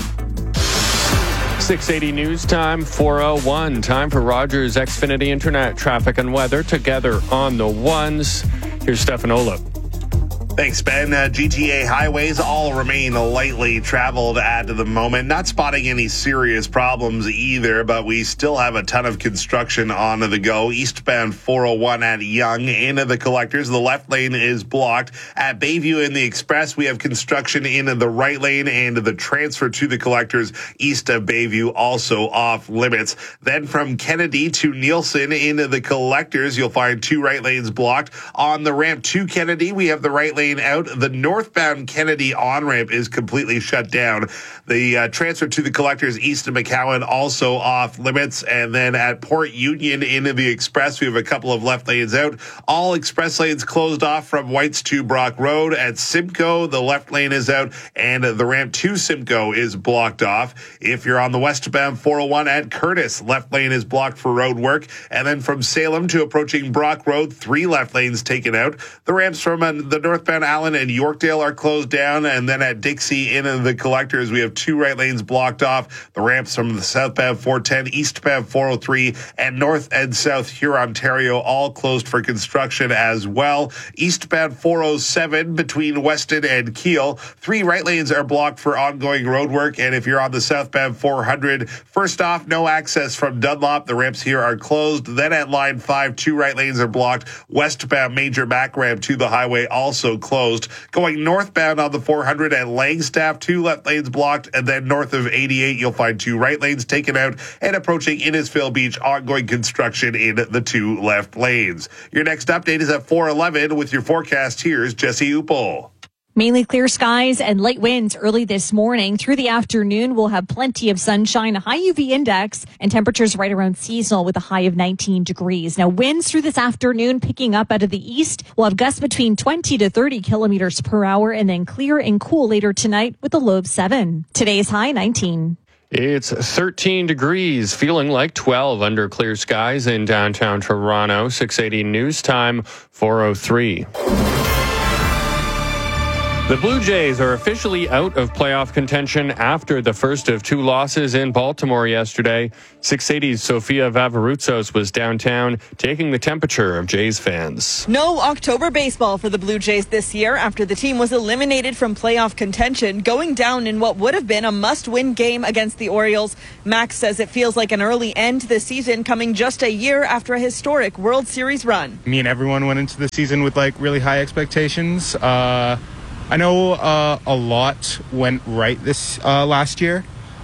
680 News Time, 4:01. Time for Rogers Xfinity Internet traffic and weather together on the ones. Here's Stefan Olip.
Thanks, Ben. GTA highways all remain lightly traveled at the moment. Not spotting any serious problems either, but we still have a ton of construction on the go. Eastbound 401 at Yonge into the collectors. The left lane is blocked. At Bayview in the Express, we have construction in the right lane, and the transfer to the collectors east of Bayview also off limits. Then from Kennedy to Nielsen into the collectors, you'll find 2 right lanes blocked. On the ramp to Kennedy, we have the right lane out. The northbound Kennedy on-ramp is completely shut down. The transfer to the collectors east of McCowan also off limits. And then at Port Union into the Express, we have a couple of left lanes out. All express lanes closed off from Whites to Brock Road. At Simcoe, the left lane is out, and the ramp to Simcoe is blocked off. If you're on the westbound 401 at Curtis, left lane is blocked for road work. And then from Salem to approaching Brock Road, 3 left lanes taken out. The ramps from the northbound Allen and Yorkdale are closed down. And then at Dixie into the collectors, we have 2 right lanes blocked off. The ramps from the southbound 410, eastbound 403, and north and south Hurontario all closed for construction as well. Eastbound 407 between Weston and Keele, 3 right lanes are blocked for ongoing road work. And if you're on the southbound 400, first off, no access from Dunlop. The ramps here are closed. Then at line 5, 2 right lanes are blocked. Westbound Major Mac ramp to the highway also closed. Going northbound on the 400 at Langstaff, 2 left lanes blocked, and then north of 88, you'll find 2 right lanes taken out, and approaching Innisfil Beach, ongoing construction in the 2 left lanes. Your next update is at 4:11 with your forecast. Here's Jesse Upel.
Mainly clear skies and light winds early this morning. Through the afternoon, we'll have plenty of sunshine, a high UV index, and temperatures right around seasonal with a high of 19 degrees. Now, winds through this afternoon picking up out of the east. We'll have gusts between 20 to 30 kilometers per hour, and then clear and cool later tonight with a low of 7. Today's high 19.
It's 13 degrees, feeling like 12 under clear skies in downtown Toronto. 680 News Time, 4:03. The Blue Jays are officially out of playoff contention after the first of 2 losses in Baltimore yesterday. 680's Sofia Vavarutsos was downtown taking the temperature of Jays fans.
No October baseball for the Blue Jays this year after the team was eliminated from playoff contention, going down in what would have been a must-win game against the Orioles. Max says it feels like an early end to the season, coming just a year after a historic World Series run.
Me and everyone went into the season with really high expectations. I know a lot went right this last year.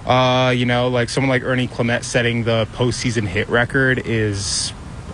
Someone like Ernie Clement setting the postseason hit record is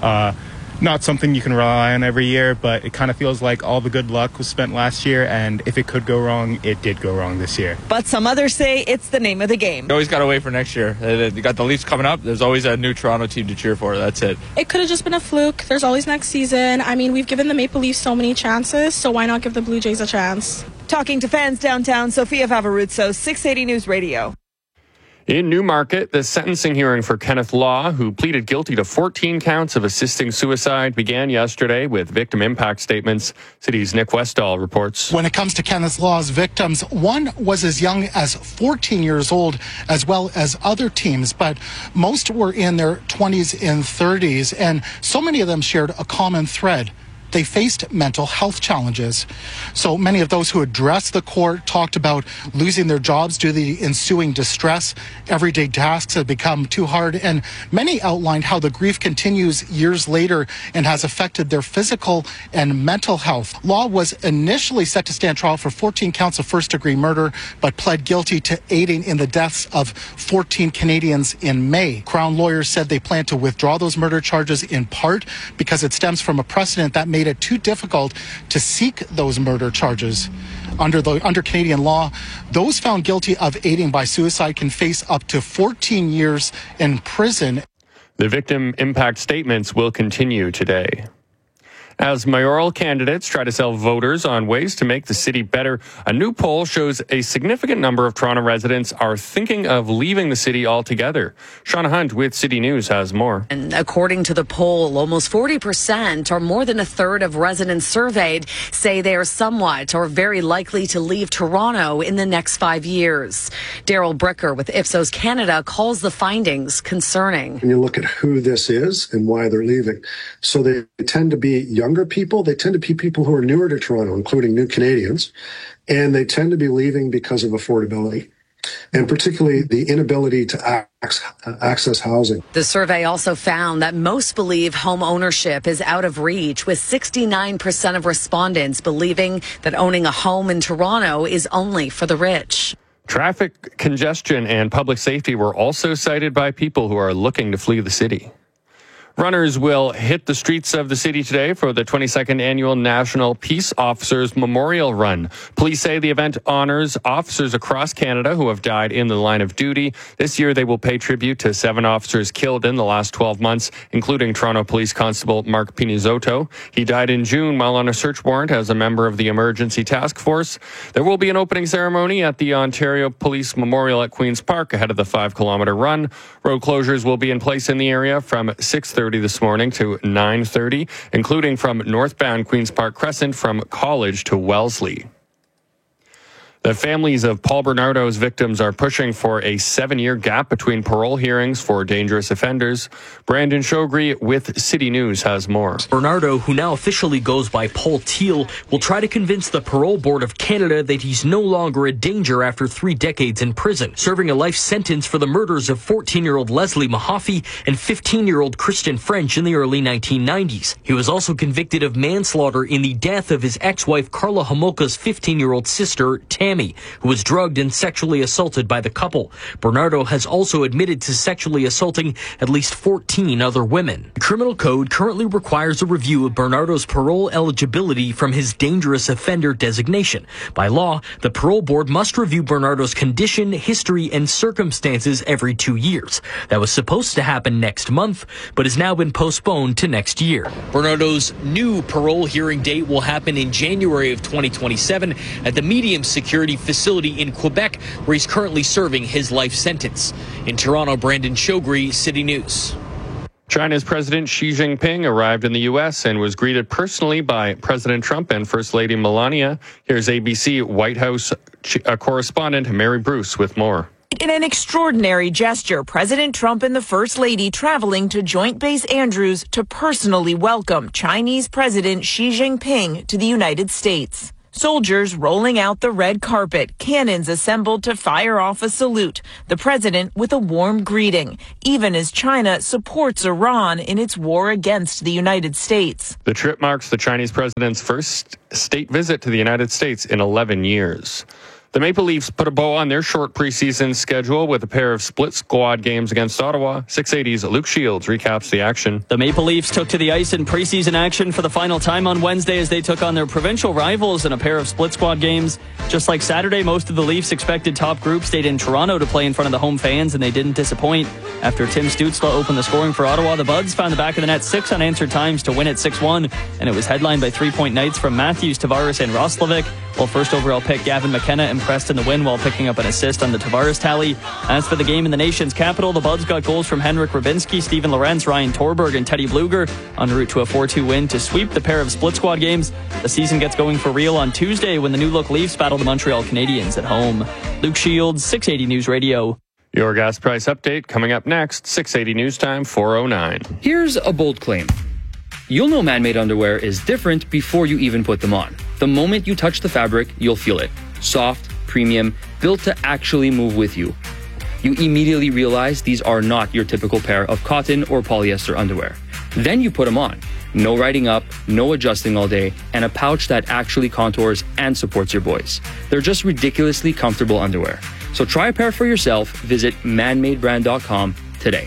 not something you can rely on every year, but it kind of feels like all the good luck was spent last year, and if it could go wrong, it did go wrong this year.
But some others say it's the name of the game.
You always got to wait for next year. You got the Leafs coming up. There's always a new Toronto team to cheer for. That's it.
It could have just been a fluke. There's always next season. I mean, we've given the Maple Leafs so many chances, so why not give the Blue Jays a chance?
Talking to fans downtown, Sofia Vavarutsos, 680 News Radio.
In Newmarket, the sentencing hearing for Kenneth Law, who pleaded guilty to 14 counts of assisting suicide, began yesterday with victim impact statements. City's Nick Westall reports.
When it comes to Kenneth Law's victims, one was as young as 14 years old, as well as other teens, but most were in their 20s and 30s, and so many of them shared a common thread. They faced mental health challenges. So many of those who addressed the court talked about losing their jobs due to the ensuing distress. Everyday tasks had become too hard, and many outlined how the grief continues years later and has affected their physical and mental health. Law was initially set to stand trial for 14 counts of first-degree murder, but pled guilty to aiding in the deaths of 14 Canadians in May. Crown lawyers said they plan to withdraw those murder charges in part because it stems from a precedent that made it too difficult to seek those murder charges. Under Canadian law, those found guilty of aiding by suicide can face up to 14 years in prison.
The victim impact statements will continue today. As mayoral candidates try to sell voters on ways to make the city better, a new poll shows a significant number of Toronto residents are thinking of leaving the city altogether. Shauna Hunt with City News has more.
And according to the poll, almost 40%, or more than a third of residents surveyed, say they are somewhat or very likely to leave Toronto in the next 5 years. Daryl Bricker with Ipsos Canada calls the findings concerning.
When you look at who this is and why they're leaving, so they tend to be younger people. They tend to be people who are newer to Toronto, including new Canadians, and they tend to be leaving because of affordability, and particularly the inability to access housing.
The survey also found that most believe home ownership is out of reach, with 69% of respondents believing that owning a home in Toronto is only for the rich.
Traffic congestion and public safety were also cited by people who are looking to flee the city. Runners will hit the streets of the city today for the 22nd Annual National Peace Officers Memorial Run. Police say the event honors officers across Canada who have died in the line of duty. This year, they will pay tribute to 7 officers killed in the last 12 months, including Toronto Police Constable Mark Pinizotto. He died in June while on a search warrant as a member of the Emergency Task Force. There will be an opening ceremony at the Ontario Police Memorial at Queen's Park ahead of the 5-kilometer run. Road closures will be in place in the area from 6:30 this morning to 9:30, including from northbound Queen's Park Crescent from College to Wellesley. The families of Paul Bernardo's victims are pushing for a 7-year gap between parole hearings for dangerous offenders. Brandon Shogri with City News has more.
Bernardo, who now officially goes by Paul Teal, will try to convince the Parole Board of Canada that he's no longer a danger after 3 decades in prison, serving a life sentence for the murders of 14-year-old Leslie Mahaffey and 15-year-old Kristen French in the early 1990s. He was also convicted of manslaughter in the death of his ex-wife Carla Homolka's 15-year-old sister, Tam. Tammy, who was drugged and sexually assaulted by the couple. Bernardo has also admitted to sexually assaulting at least 14 other women. The criminal code currently requires a review of Bernardo's parole eligibility from his dangerous offender designation. By law, the parole board must review Bernardo's condition, history, and circumstances every 2 years. That was supposed to happen next month, but has now been postponed to next year. Bernardo's new parole hearing date will happen in January of 2027 at the medium security facility in Quebec, where he's currently serving his life sentence. In Toronto, Brandon Shogri, City News.
China's President Xi Jinping arrived in the U.S. and was greeted personally by President Trump and First Lady Melania. Here's ABC White House correspondent Mary Bruce with more.
In an extraordinary gesture, President Trump and the First Lady traveling to Joint Base Andrews to personally welcome Chinese President Xi Jinping to the United States. Soldiers rolling out the red carpet, cannons assembled to fire off a salute, the president with a warm greeting, even as China supports Iran in its war against the United States.
The trip marks the Chinese president's first state visit to the United States in 11 years. The Maple Leafs put a bow on their short preseason schedule with a pair of split squad games against Ottawa. 680's Luke Shields recaps the action.
The Maple Leafs took to the ice in preseason action for the final time on Wednesday as they took on their provincial rivals in a pair of split squad games. Just like Saturday, most of the Leafs' expected top group stayed in Toronto to play in front of the home fans, and they didn't disappoint. After Tim Stützle opened the scoring for Ottawa, the Buds found the back of the net 6 unanswered times to win at 6-1, and it was headlined by 3-point nights from Matthews, Tavares, and Roslovic, while first overall pick Gavin McKenna impressed in the win while picking up an assist on the Tavares tally. As for the game in the nation's capital, the Buds got goals from Henrik Rubinski, Steven Lorentz, Ryan Torberg, and Teddy Bluger en route to a 4-2 win to sweep the pair of split squad games. The season gets going for real on Tuesday when the new-look Leafs battle the Montreal Canadiens at home. Luke Shields, 680 News Radio.
Your gas price update coming up next, 680 News Time, 4:09.
Here's a bold claim. You'll know man-made underwear is different before you even put them on. The moment you touch the fabric, you'll feel it. Soft, premium, built to actually move with you. You immediately realize these are not your typical pair of cotton or polyester underwear. Then you put them on. No riding up, no adjusting all day, and a pouch that actually contours and supports your boys. They're just ridiculously comfortable underwear. So try a pair for yourself. Visit manmadebrand.com today.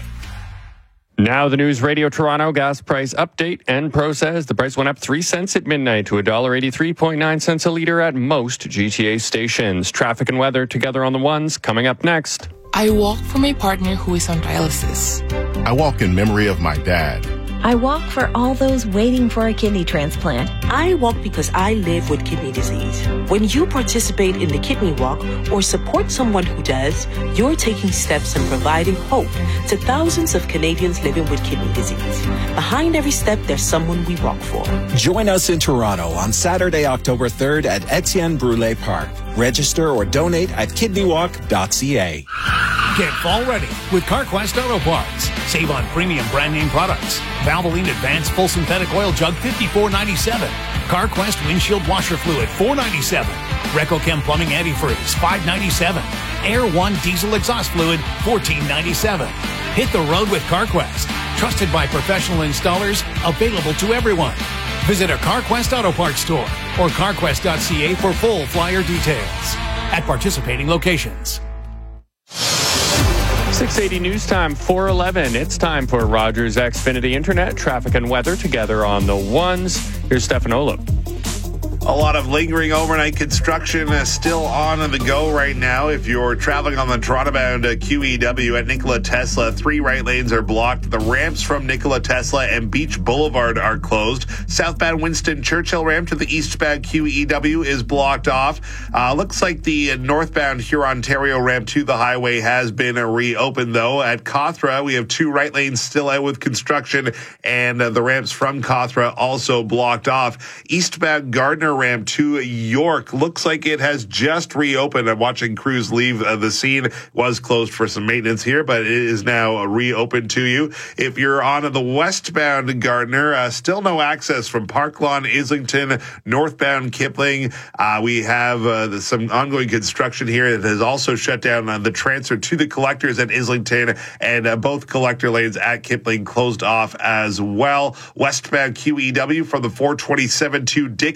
Now the News Radio Toronto gas price update. Enpro says the price went up 3 cents at midnight to $1.83.9 a litre at most GTA stations. Traffic and weather together on the ones coming up next.
I walk for my partner who is on dialysis.
I walk in memory of my dad.
I walk for all those waiting for a kidney transplant.
I walk because I live with kidney disease. When you participate in the Kidney Walk or support someone who does, you're taking steps and providing hope to thousands of Canadians living with kidney disease. Behind every step, there's someone we walk for.
Join us in Toronto on Saturday, October 3rd at Etienne Brûlé Park. Register or donate at kidneywalk.ca.
Get fall ready with CarQuest Auto Parts. Save on premium brand name products. Valvoline Advanced Full Synthetic Oil Jug $54.97. CarQuest Windshield Washer Fluid $4.97. RecoChem Plumbing Antifreeze $5.97. Air One Diesel Exhaust Fluid $14.97. Hit the road with CarQuest. Trusted by professional installers, available to everyone. Visit a CarQuest Auto Parts store or carquest.ca for full flyer details at participating locations.
680 News Time, 4:11. It's time for Rogers Xfinity Internet, traffic and weather together on the ones. Here's Stefan Olop.
A lot of lingering overnight construction still on the go right now. If you're traveling on the Toronto-bound QEW at Nikola Tesla, 3 right lanes are blocked. The ramps from Nikola Tesla and Beach Boulevard are closed. Southbound Winston Churchill ramp to the eastbound QEW is blocked off. Looks like the northbound Hurontario ramp to the highway has been reopened, though. At Cawthra, we have 2 right lanes still out with construction, and the ramps from Cawthra also blocked off. Eastbound Gardner ramp to York looks like it has just reopened. I'm watching crews leave the scene. Was closed for some maintenance here, but it is now reopened to you. If you're on the westbound Gardner, still no access from Park Lawn, Islington, northbound Kipling. We have some ongoing construction here that has also shut down the transfer to the collectors at Islington, and both collector lanes at Kipling closed off as well. Westbound QEW from the 427 to Dixie,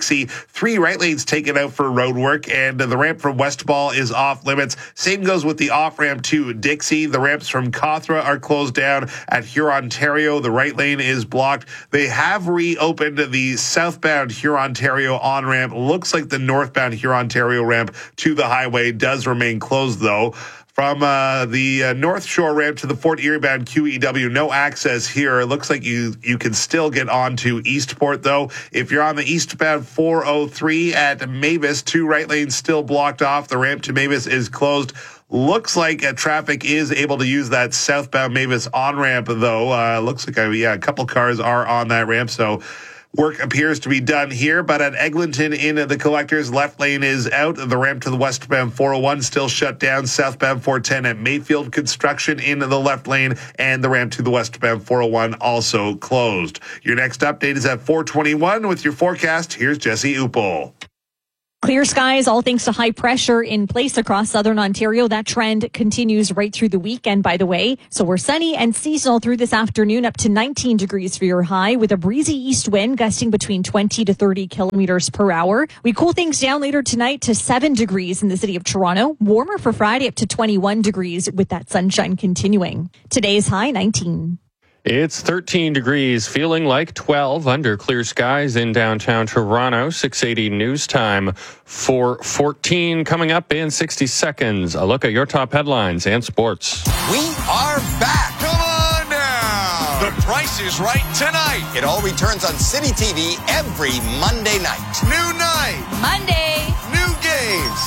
3 right lanes taken out for road work, and the ramp from Westball is off limits. Same goes with the off-ramp to Dixie. The ramps from Cawthra are closed down. At Hurontario, the right lane is blocked. They have reopened the southbound Hurontario on-ramp. Looks like the northbound Hurontario ramp to the highway does remain closed, though. From the North Shore ramp to the Fort Erie bound QEW, no access here. It looks like you can still get on to Eastport, though. If you're on the eastbound 403 at Mavis, 2 right lanes still blocked off. The ramp to Mavis is closed. Looks like traffic is able to use that southbound Mavis on-ramp, though. Looks like a couple cars are on that ramp, so work appears to be done here. But at Eglinton in the Collectors, left lane is out. The ramp to the westbound 401 still shut down. Southbound 410 at Mayfield, construction in the left lane, and the ramp to the westbound 401 also closed. Your next update is at 4:21 with your forecast. Here's Jesse Uppel.
Clear skies, all thanks to high pressure in place across southern Ontario. That trend continues right through the weekend, by the way. So we're sunny and seasonal through this afternoon, up to 19 degrees for your high, with a breezy east wind gusting between 20 to 30 kilometers per hour. We cool things down later tonight to 7 degrees in the city of Toronto. Warmer for Friday, up to 21 degrees with that sunshine continuing. Today's high, 19.
It's 13 degrees, feeling like 12 under clear skies in downtown Toronto. 680 news time. 4:14 coming up in 60 seconds. A look at your top headlines and sports.
We are back. Come on now. The Price is Right tonight. It all returns on City TV every Monday night. New night. Monday. New games.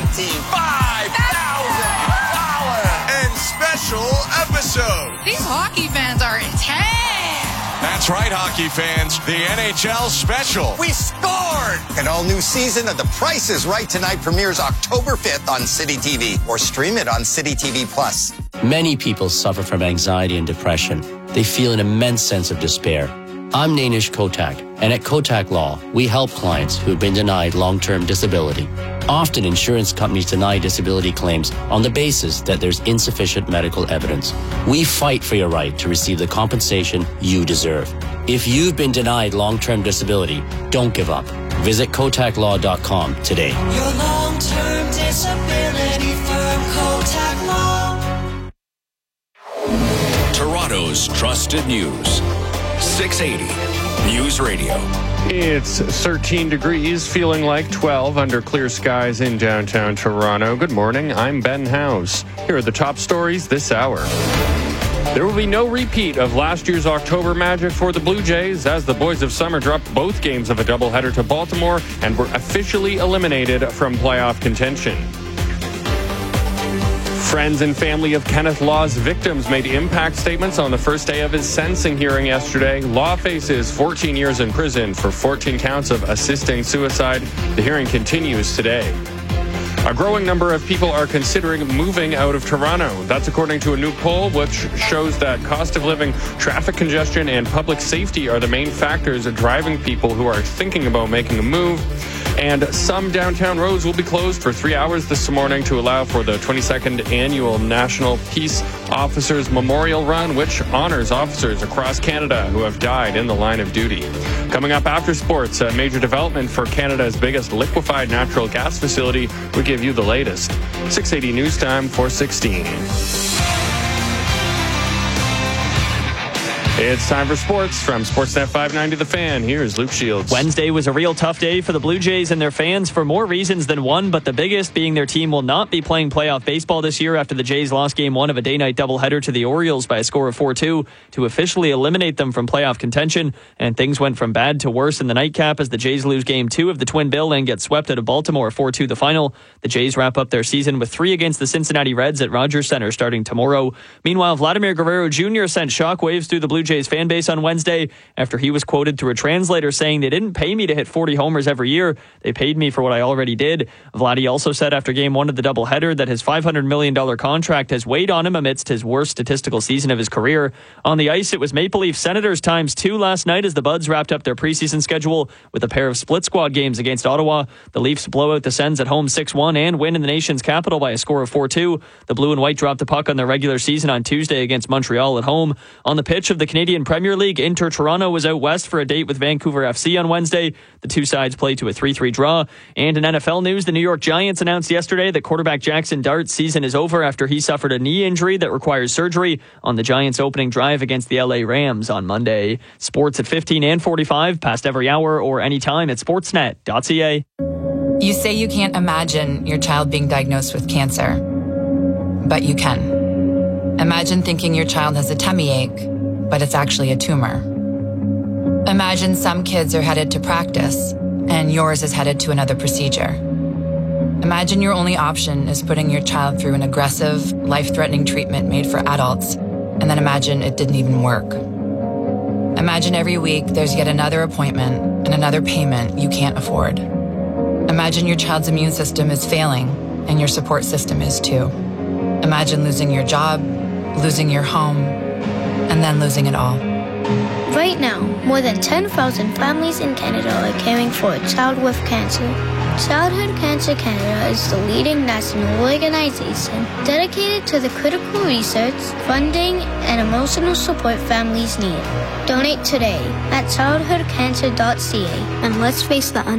$25,000. And special episode.
These hockey fans are intense.
That's right, hockey fans. The NHL special. We scored! An all-new season of The Price is Right tonight premieres October 5th on City TV, or stream it on City TV Plus.
Many people suffer from anxiety and depression. They feel an immense sense of despair. I'm Nainish Kotak, and at Kotak Law, we help clients who've been denied long-term disability. Often, insurance companies deny disability claims on the basis that there's insufficient medical evidence. We fight for your right to receive the compensation you deserve. If you've been denied long-term disability, don't give up. Visit KotakLaw.com today.
Your long-term disability firm, Kotak Law.
Toronto's trusted news. 680 News Radio.
It's 13 degrees, feeling like 12 under clear skies in downtown Toronto. Good morning, I'm Ben House. Here are the top stories this hour. There will be no repeat of last year's October magic for the Blue Jays as the Boys of Summer dropped both games of a doubleheader to Baltimore and were officially eliminated from playoff contention. Friends and family of Kenneth Law's victims made impact statements on the first day of his sentencing hearing yesterday. Law faces 14 years in prison for 14 counts of assisting suicide. The hearing continues today. A growing number of people are considering moving out of Toronto. That's according to a new poll which shows that cost of living, traffic congestion, and public safety are the main factors driving people who are thinking about making a move. And some downtown roads will be closed for 3 hours this morning to allow for the 22nd annual National Peace Officers Memorial Run, which honors officers across Canada who have died in the line of duty. Coming up after sports, a major development for Canada's biggest liquefied natural gas facility. We give you the latest. 680 News Time, 4:16. It's time for sports from Sportsnet 590 The Fan. Here's Luke Shields.
Wednesday was a real tough day for the Blue Jays and their fans for more reasons than one, but the biggest being their team will not be playing playoff baseball this year after the Jays lost Game 1 of a day-night doubleheader to the Orioles by a score of 4-2 to officially eliminate them from playoff contention, and things went from bad to worse in the nightcap as the Jays lose Game 2 of the Twin Bill and get swept out of Baltimore 4-2 the final. The Jays wrap up their season with 3 against the Cincinnati Reds at Rogers Center starting tomorrow. Meanwhile, Vladimir Guerrero Jr. sent shockwaves through the Blue Jays fan base on Wednesday after he was quoted through a translator saying they didn't pay me to hit 40 homers every year. They paid me for what I already did. Vladdy also said after Game 1 of the doubleheader that his $500 million contract has weighed on him amidst his worst statistical season of his career. On the ice, it was Maple Leaf Senators ×2 last night as the Buds wrapped up their preseason schedule with a pair of split squad games against Ottawa. The Leafs blow out the Sens at home 6-1 and win in the nation's capital by a score of 4-2. The Blue and White dropped the puck on their regular season on Tuesday against Montreal at home. On the pitch of the Canadian Canadian Premier League, Inter Toronto was out west for a date with Vancouver FC on Wednesday. The two sides played to a 3-3 draw. And in NFL news, the New York Giants announced yesterday that quarterback Jackson Dart's season is over after he suffered a knee injury that requires surgery on the Giants' opening drive against the LA Rams on Monday. Sports at 15 and 45, past every hour or anytime at sportsnet.ca.
You say you can't imagine your child being diagnosed with cancer, but you can. Imagine thinking your child has a tummy ache, but it's actually a tumor. Imagine some kids are headed to practice, and yours is headed to another procedure. Imagine your only option is putting your child through an aggressive, life-threatening treatment made for adults, and then imagine it didn't even work. Imagine every week there's yet another appointment and another payment you can't afford. Imagine your child's immune system is failing, and your support system is too. Imagine losing your job, losing your home, and then losing it all.
Right now, more than 10,000 families in Canada are caring for a child with cancer. Childhood Cancer Canada is the leading national organization dedicated to the critical research, funding, and emotional support families need. Donate today at childhoodcancer.ca and let's face the